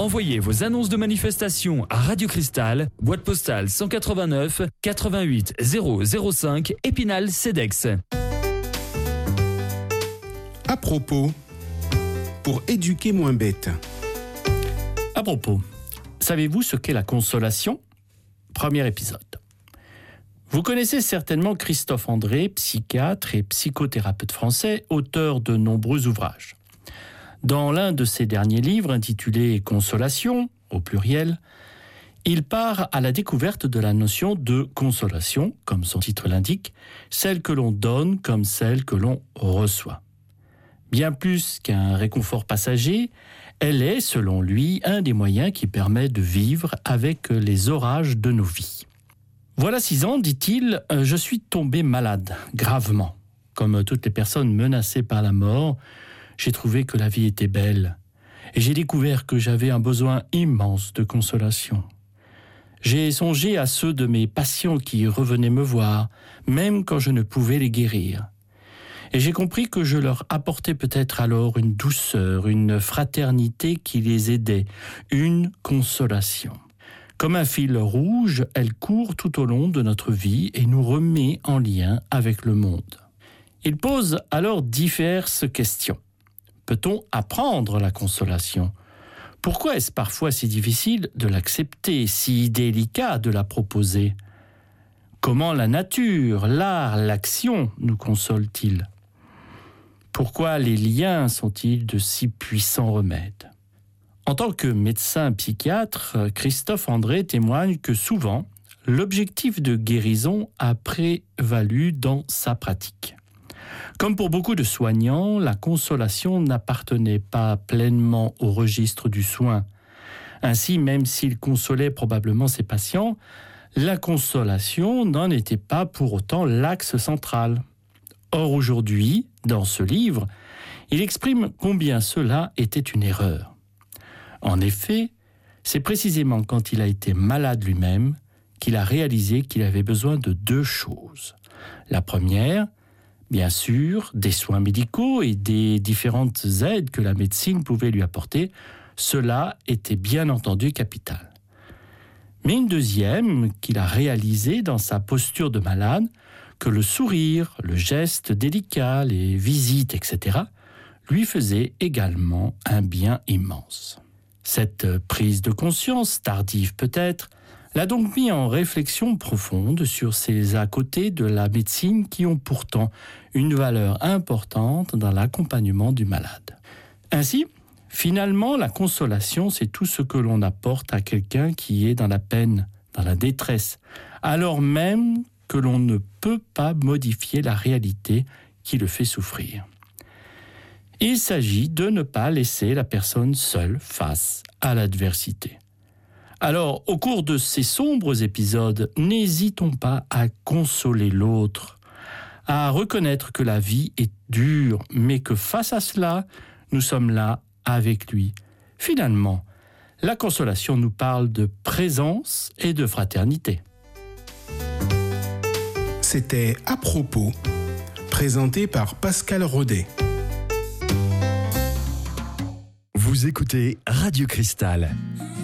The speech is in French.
Envoyez vos annonces de manifestation à Radio Cristal, boîte postale 189 88 005 Épinal-Cedex. À propos, pour éduquer moins bête. À propos, savez-vous ce qu'est la consolation ? Premier épisode. Vous connaissez certainement Christophe André, psychiatre et psychothérapeute français, auteur de nombreux ouvrages. Dans l'un de ses derniers livres, intitulé « Consolation », au pluriel, il part à la découverte de la notion de consolation, comme son titre l'indique, celle que l'on donne comme celle que l'on reçoit. Bien plus qu'un réconfort passager, elle est, selon lui, un des moyens qui permet de vivre avec les orages de nos vies. Voilà 6 ans, dit-il, je suis tombé malade, gravement. Comme toutes les personnes menacées par la mort, j'ai trouvé que la vie était belle. Et j'ai découvert que j'avais un besoin immense de consolation. J'ai songé à ceux de mes patients qui revenaient me voir, même quand je ne pouvais les guérir. Et j'ai compris que je leur apportais peut-être alors une douceur, une fraternité qui les aidait, une consolation. Comme un fil rouge, elle court tout au long de notre vie et nous remet en lien avec le monde. Il pose alors diverses questions. Peut-on apprendre la consolation ? Pourquoi est-ce parfois si difficile de l'accepter, si délicat de la proposer ? Comment la nature, l'art, l'action nous consolent-ils ? Pourquoi les liens sont-ils de si puissants remèdes ? En tant que médecin psychiatre, Christophe André témoigne que souvent, l'objectif de guérison a prévalu dans sa pratique. Comme pour beaucoup de soignants, la consolation n'appartenait pas pleinement au registre du soin. Ainsi, même s'il consolait probablement ses patients, la consolation n'en était pas pour autant l'axe central. Or aujourd'hui, dans ce livre, il exprime combien cela était une erreur. En effet, c'est précisément quand il a été malade lui-même qu'il a réalisé qu'il avait besoin de 2 choses. La première, bien sûr, des soins médicaux et des différentes aides que la médecine pouvait lui apporter, cela était bien entendu capital. Mais une deuxième qu'il a réalisée dans sa posture de malade, que le sourire, le geste délicat, les visites, etc., lui faisaient également un bien immense. Cette prise de conscience, tardive peut-être, l'a donc mis en réflexion profonde sur ces à-côtés de la médecine qui ont pourtant une valeur importante dans l'accompagnement du malade. Ainsi, finalement, la consolation, c'est tout ce que l'on apporte à quelqu'un qui est dans la peine, dans la détresse, alors même que l'on ne peut pas modifier la réalité qui le fait souffrir. Il s'agit de ne pas laisser la personne seule face à l'adversité. Alors, au cours de ces sombres épisodes, n'hésitons pas à consoler l'autre, à reconnaître que la vie est dure, mais que face à cela, nous sommes là avec lui. Finalement, la consolation nous parle de présence et de fraternité. C'était À propos, présenté par Pascal Rodet. Vous écoutez Radio Cristal.